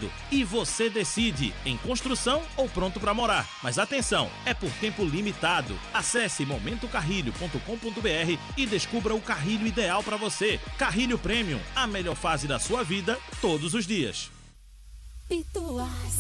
limitado e você decide em construção ou pronto para morar. Mas atenção, é por tempo limitado. Acesse momentocarrilho.com.br e descubra o carrilho ideal para você. Carrilho Premium, a melhor fase da sua vida todos os dias.